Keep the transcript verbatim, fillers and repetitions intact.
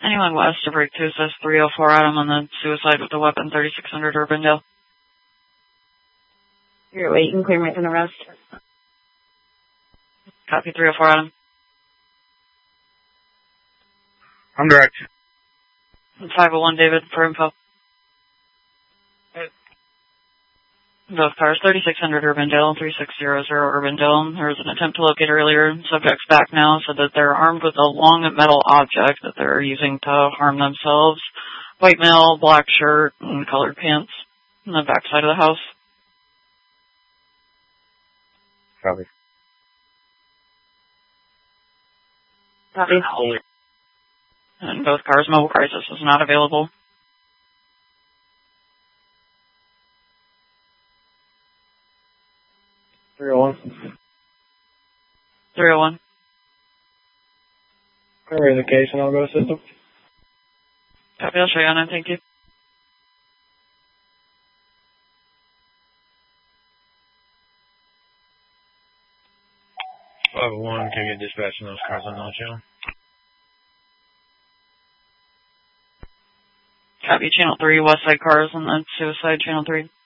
Anyone west to break two says three oh four Adam on the suicide with the weapon, thirty-six hundred Urbandale. You're waiting, clear me from the rest. Copy three oh four Adam. I'm direct. five oh one David for info. Both cars, thirty-six hundred Urbandale, three six zero zero Urbandale. There was an attempt to locate earlier. Subject's back now, so that they're armed with a long metal object that they're using to harm themselves. White male, black shirt, and colored pants on the back side of the house. Copy. Copy. Only. And both cars, mobile crisis is not available. three oh one. three oh one. Clear the case and I'll go system. Copy, I'll show you on it, thank you. five oh one, can you get dispatching those cars on the channel? Copy, channel three, west side cars on the suicide, channel three.